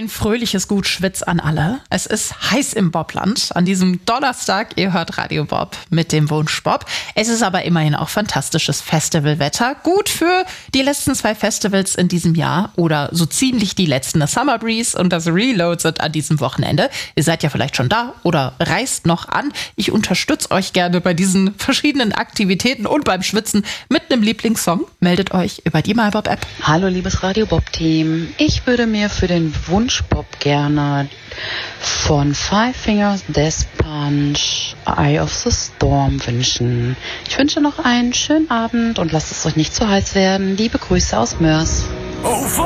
Ein fröhliches Gutschwitz an alle. Es ist heiß im Bobland. An diesem Donnerstag, ihr hört Radio Bob mit dem Wunsch Bob. Es ist aber immerhin auch fantastisches Festivalwetter. Gut für die letzten 2 Festivals in diesem Jahr oder so ziemlich die letzten. Das Summer Breeze und das Reload sind an diesem Wochenende. Ihr seid ja vielleicht schon da oder reist noch an. Ich unterstütze euch gerne bei diesen verschiedenen Aktivitäten und beim Schwitzen mit einem Lieblingssong. Meldet euch über die MyBob-App. Hallo liebes Radio Bob-Team. Ich würde mir für den Wunsch Bob gerne von Five Fingers Death Punch Eye of the Storm wünschen. Ich wünsche noch einen schönen Abend und lasst es euch nicht zu heiß werden. Liebe Grüße aus Mörs.